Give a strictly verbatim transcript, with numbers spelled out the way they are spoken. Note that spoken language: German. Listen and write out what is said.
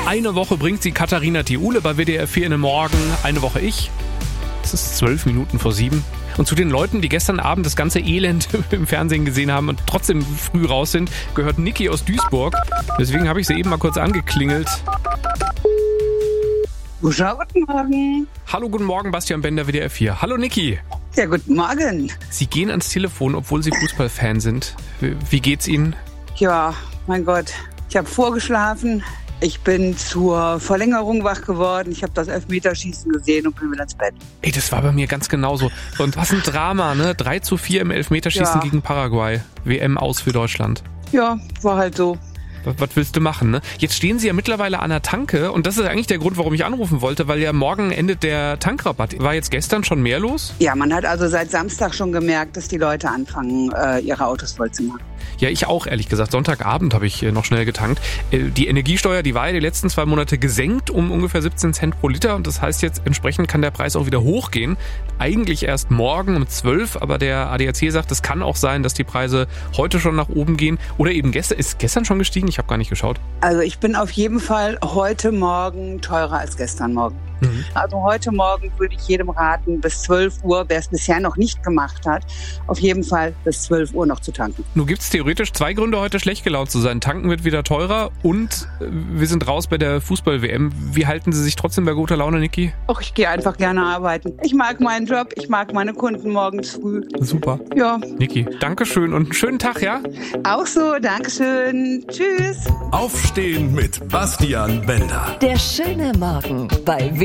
Eine Woche bringt sie Katharina Thiule bei W D R vier in den Morgen. Eine Woche ich. Es ist zwölf Minuten vor sieben. Und zu den Leuten, die gestern Abend das ganze Elend im Fernsehen gesehen haben und trotzdem früh raus sind, gehört Niki aus Duisburg. Deswegen habe ich sie eben mal kurz angeklingelt. Guten Morgen. Hallo, guten Morgen, Bastian Bender, W D R vier. Hallo, Niki. Ja, guten Morgen. Sie gehen ans Telefon, obwohl Sie Fußballfan sind. Wie geht's Ihnen? Ja, mein Gott. Ich habe vorgeschlafen. Ich bin zur Verlängerung wach geworden. Ich habe das Elfmeterschießen gesehen und bin wieder ins Bett. Ey, das war bei mir ganz genauso. Und was ein Drama, ne? drei zu vier im Elfmeterschießen Ja. gegen Paraguay. W M aus für Deutschland. Ja, war halt so. Was, was willst du machen, ne? Jetzt stehen Sie ja mittlerweile an der Tanke und das ist eigentlich der Grund, warum ich anrufen wollte, weil ja morgen endet der Tankrabatt. War jetzt gestern schon mehr los? Ja, man hat also seit Samstag schon gemerkt, dass die Leute anfangen, äh, ihre Autos voll zu machen. Ja, ich auch, ehrlich gesagt. Sonntagabend habe ich äh, noch schnell getankt. Äh, die Energiesteuer, die war ja die letzten zwei Monate gesenkt um ungefähr siebzehn Cent pro Liter und das heißt jetzt, entsprechend kann der Preis auch wieder hochgehen. Eigentlich erst morgen um zwölf, aber der A D A C sagt, es kann auch sein, dass die Preise heute schon nach oben gehen oder eben gestern. Ist gestern schon gestiegen? Ich habe gar nicht geschaut. Also ich bin auf jeden Fall heute Morgen teurer als gestern Morgen. Mhm. Also heute Morgen würde ich jedem raten, bis zwölf Uhr, wer es bisher noch nicht gemacht hat, auf jeden Fall bis zwölf Uhr noch zu tanken. Nun gibt es theoretisch zwei Gründe, heute schlecht gelaunt zu sein. Tanken wird wieder teurer und äh, wir sind raus bei der Fußball-W M. Wie halten Sie sich trotzdem bei guter Laune, Niki? Och, ich gehe einfach gerne arbeiten. Ich mag meinen Job, ich mag meine Kunden morgens früh. Super. Ja, Niki, Dankeschön und einen schönen Tag, ja? auch so, Dankeschön. Tschüss. Aufstehen mit Bastian Bender. Der schöne Morgen bei